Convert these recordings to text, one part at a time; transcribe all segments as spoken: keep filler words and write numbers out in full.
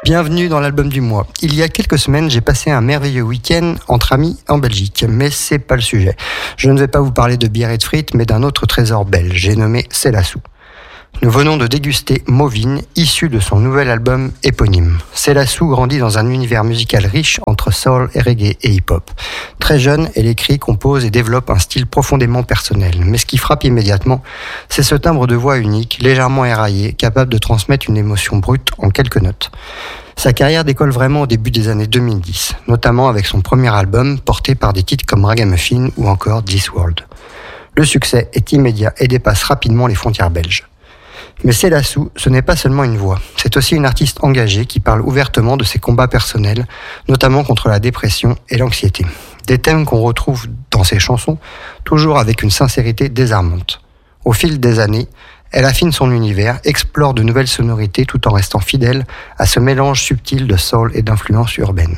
Bienvenue dans l'album du mois. Il y a quelques semaines, j'ai passé un merveilleux week-end entre amis en Belgique, mais c'est pas le sujet. Je ne vais pas vous parler de bière et de frites, mais d'un autre trésor belge, j'ai nommé Selassou. Nous venons de déguster Movin, issu de son nouvel album éponyme. Selassou grandit dans un univers musical riche entre soul et reggae et hip-hop. Très jeune, elle écrit, compose et développe un style profondément personnel. Mais ce qui frappe immédiatement, c'est ce timbre de voix unique, légèrement éraillé, capable de transmettre une émotion brute en quelques notes. Sa carrière décolle vraiment au début des années deux mille dix, notamment avec son premier album porté par des titres comme Ragamuffin ou encore This World. Le succès est immédiat et dépasse rapidement les frontières belges. Mais Selassou, ce n'est pas seulement une voix, c'est aussi une artiste engagée qui parle ouvertement de ses combats personnels, notamment contre la dépression et l'anxiété. Des thèmes qu'on retrouve dans ses chansons, toujours avec une sincérité désarmante. Au fil des années, elle affine son univers, explore de nouvelles sonorités tout en restant fidèle à ce mélange subtil de soul et d'influences urbaines.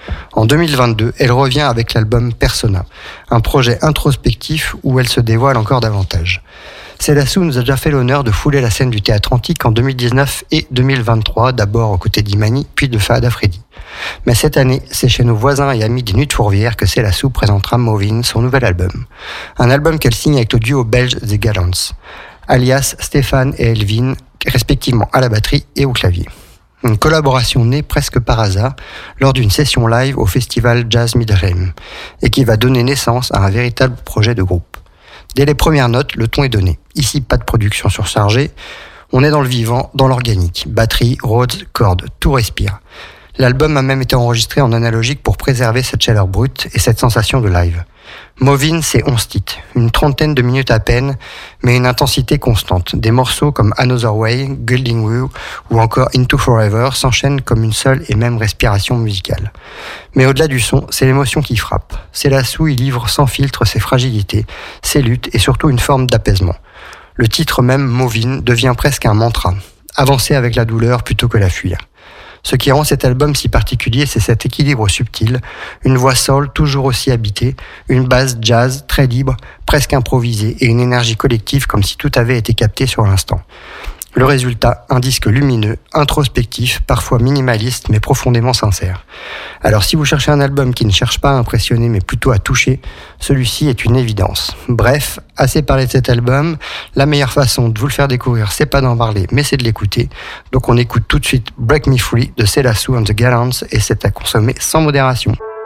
En deux mille vingt-deux, elle revient avec l'album Persona, un projet introspectif où elle se dévoile encore davantage. Selassou nous a déjà fait l'honneur de fouler la scène du théâtre antique en deux mille dix-neuf et deux mille vingt-trois, d'abord aux côtés d'Imani, puis de Fahad Afridi. Mais cette année, c'est chez nos voisins et amis des Nuits de Fourvière que Selassou présentera Movin, son nouvel album. Un album qu'elle signe avec le duo belge The Gallants, alias Stéphane et Elvin, respectivement à la batterie et au clavier. Une collaboration née presque par hasard lors d'une session live au festival Jazz Midheim et qui va donner naissance à un véritable projet de groupe. Dès les premières notes, le ton est donné. Ici, pas de production surchargée. On est dans le vivant, dans l'organique. Batterie, Rhodes, cordes, tout respire. L'album a même été enregistré en analogique pour préserver cette chaleur brute et cette sensation de live. Movin, c'est onze titres, une trentaine de minutes à peine, mais une intensité constante. Des morceaux comme Another Way, Guiding You ou encore Into Forever s'enchaînent comme une seule et même respiration musicale. Mais au-delà du son, c'est l'émotion qui frappe. Selassou y livre sans filtre ses fragilités, ses luttes et surtout une forme d'apaisement. Le titre même, Movin, devient presque un mantra. Avancer avec la douleur plutôt que la fuir. Ce qui rend cet album si particulier, c'est cet équilibre subtil, une voix soul toujours aussi habitée, une basse jazz très libre, presque improvisée et une énergie collective comme si tout avait été capté sur l'instant. Le résultat, un disque lumineux, introspectif, parfois minimaliste mais profondément sincère. Alors si vous cherchez un album qui ne cherche pas à impressionner mais plutôt à toucher, celui-ci est une évidence. Bref, assez parlé de cet album, la meilleure façon de vous le faire découvrir, c'est pas d'en parler mais c'est de l'écouter. Donc on écoute tout de suite Break Me Free de Selassou and the Gallants et c'est à consommer sans modération.